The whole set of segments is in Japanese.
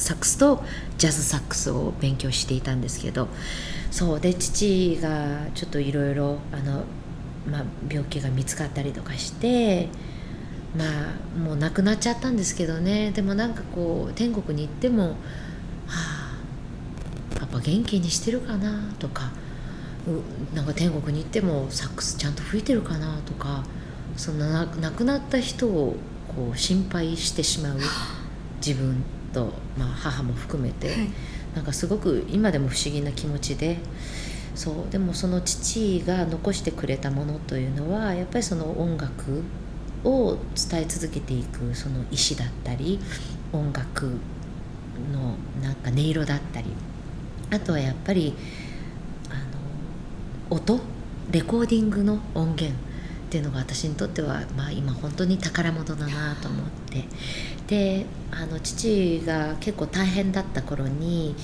サックスとジャズサックスを勉強していたんですけど、そうで父がちょっといろいろ病気が見つかったりとかして、もう亡くなっちゃったんですけどね。でもなんかこう天国に行っても、やっぱ元気にしてるかなとか、なんか天国に行ってもサックスちゃんと吹いてるかなとか、そんな亡くなった人をこう心配してしまう自分と、母も含めて、なんかすごく今でも不思議な気持ちで、そうでもその父が残してくれたものというのはやっぱりその音楽を伝え続けていくその意志だったり、音楽のなんか音色だったり、あとはやっぱり音、レコーディングの音源っていうのが私にとっては、今本当に宝物だなと思って、で父が結構大変だった頃に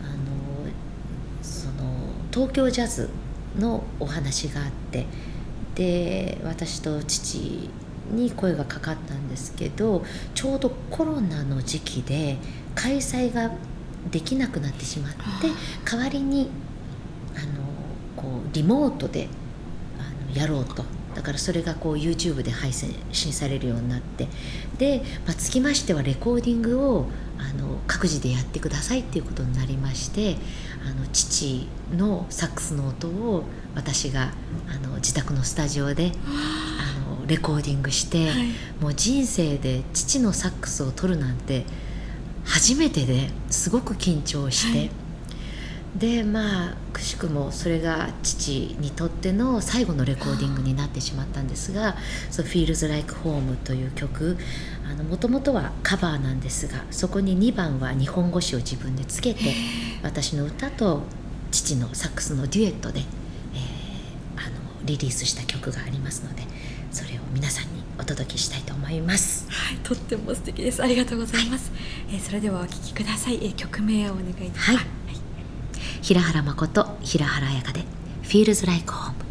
その東京ジャズのお話があって、で私と父に声がかかったんですけど、ちょうどコロナの時期で開催ができなくなってしまって、代わりにこうリモートでやろうと。だからそれがこう YouTube で配信されるようになって、で、つきましてはレコーディングを各自でやってくださいっていうことになりまして、父のサックスの音を私が自宅のスタジオでレコーディングして、もう人生で父のサックスを取るなんて初めてですごく緊張して、でくしくもそれが父にとっての最後のレコーディングになってしまったんですが、Feels Like Home という曲、もともとはカバーなんですが、そこに2番は日本語詞を自分でつけて、私の歌と父のサックスのデュエットで、リリースした曲がありますので、それを皆さんにお届けしたいと思います。 とっても素敵です。ありがとうございます。それではお聴きください。曲名をお願いいたします。 平原誠、平原綾香で Feels Like Home。